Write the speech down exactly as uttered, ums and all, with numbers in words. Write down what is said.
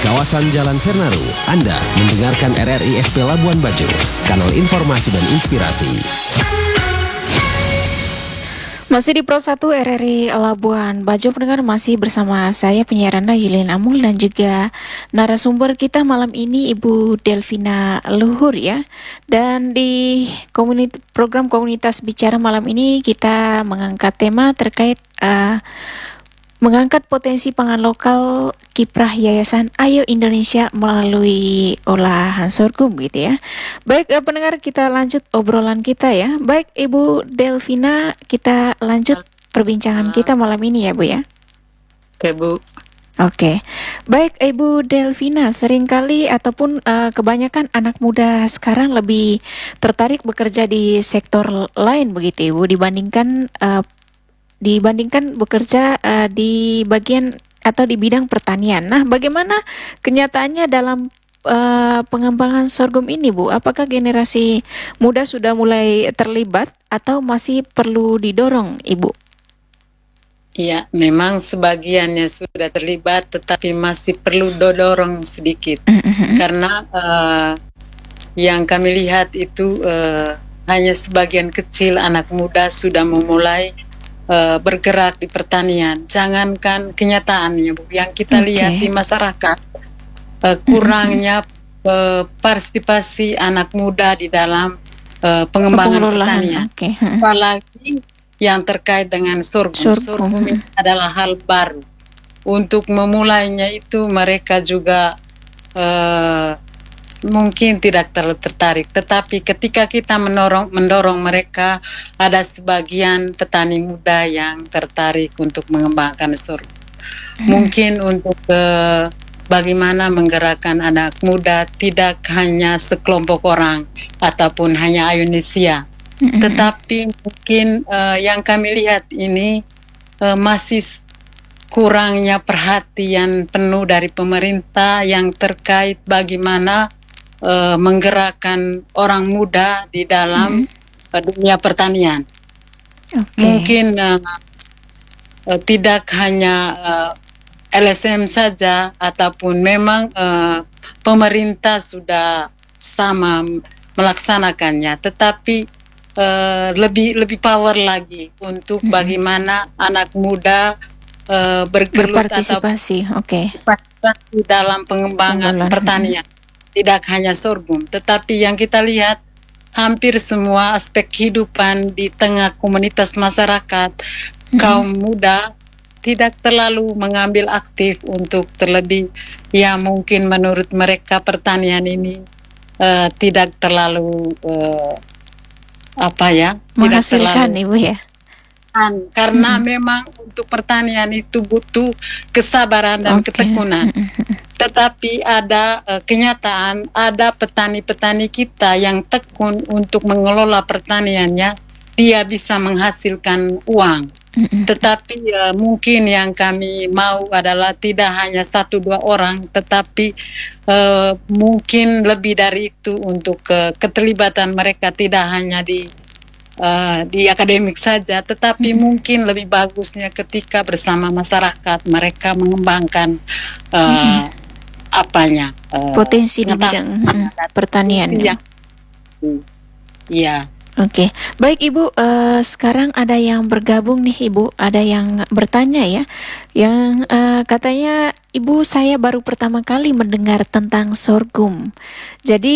kawasan Jalan Sernaru, Anda mendengarkan R R I S P Labuan Bajo, kanal informasi dan inspirasi. Masih di Pro satu R R I Labuan Bajo, pendengar, masih bersama saya penyiar Anda Yulin Amul dan juga narasumber kita malam ini Ibu Delvina Luhur ya. Dan di komunit- program Komunitas Bicara malam ini kita mengangkat tema terkait uh, mengangkat potensi pangan lokal, kiprah Yayasan Ayo Indonesia melalui olahan sorghum gitu ya. Baik eh, pendengar, kita lanjut obrolan kita ya. Baik Ibu Delvina, kita lanjut perbincangan kita malam ini ya Bu ya. Oke Bu. Oke, baik Ibu Delvina, seringkali ataupun uh, kebanyakan anak muda sekarang lebih tertarik bekerja di sektor lain begitu Ibu dibandingkan uh, dibandingkan bekerja uh, di bagian atau di bidang pertanian. Nah, bagaimana kenyataannya dalam uh, pengembangan sorghum ini, Bu? Apakah generasi muda sudah mulai terlibat atau masih perlu didorong, Ibu? Iya, memang sebagiannya sudah terlibat, tetapi masih perlu dorong sedikit. Mm-hmm. Karena uh, yang kami lihat itu uh, hanya sebagian kecil anak muda sudah memulai Uh, bergerak di pertanian. Jangankan kenyataannya Bu, yang kita okay. lihat di masyarakat uh, kurangnya uh, partisipasi anak muda di dalam uh, pengembangan pertanian. Okay. Apalagi yang terkait dengan sorghum. Sorghum ini adalah hal baru. Untuk memulainya itu mereka juga uh, mungkin tidak terlalu tertarik, tetapi ketika kita mendorong mendorong mereka, ada sebagian petani muda yang tertarik untuk mengembangkan sorghum. Hmm. Mungkin untuk uh, bagaimana menggerakkan anak muda tidak hanya sekelompok orang ataupun hanya Indonesia, hmm. tetapi mungkin uh, yang kami lihat ini uh, masih kurangnya perhatian penuh dari pemerintah yang terkait bagaimana Uh, menggerakkan orang muda di dalam mm-hmm. uh, dunia pertanian. Okay. Mungkin uh, uh, tidak hanya uh, L S M saja, ataupun memang uh, pemerintah sudah sama melaksanakannya, tetapi uh, lebih lebih power lagi untuk mm-hmm. bagaimana anak muda uh, bergelut berpartisipasi, oke, okay. Di dalam pengembangan Pengelolaan. pertanian. Tidak hanya sorghum, tetapi yang kita lihat hampir semua aspek kehidupan di tengah komunitas masyarakat, mm-hmm. kaum muda tidak terlalu mengambil aktif untuk terlebih, ya mungkin menurut mereka pertanian ini uh, tidak terlalu uh, apa ya, menghasilkan Ibu ya. Karena mm-hmm. memang untuk pertanian itu butuh kesabaran dan okay. ketekunan. Mm-hmm. Tetapi ada uh, kenyataan, ada petani-petani kita yang tekun untuk mengelola pertaniannya, dia bisa menghasilkan uang. Mm-hmm. Tetapi uh, mungkin yang kami mau adalah tidak hanya satu dua orang, tetapi uh, mungkin lebih dari itu untuk uh, keterlibatan mereka tidak hanya di uh, di akademik saja, tetapi mm-hmm. mungkin lebih bagusnya ketika bersama masyarakat mereka mengembangkan uh, mm-hmm. apanya uh, potensi di bidang hmm, pertanian ya. Iya. Oke, okay. Baik Ibu, uh, sekarang ada yang bergabung nih Ibu, ada yang bertanya ya, yang uh, katanya Ibu, saya baru pertama kali mendengar tentang sorghum. Jadi